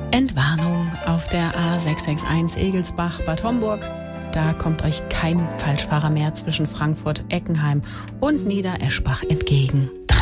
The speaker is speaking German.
Entwarnung auf der A661 Egelsbach-Bad Homburg. Da kommt euch kein Falschfahrer mehr zwischen Frankfurt, Eckenheim und Niedereschbach entgegen.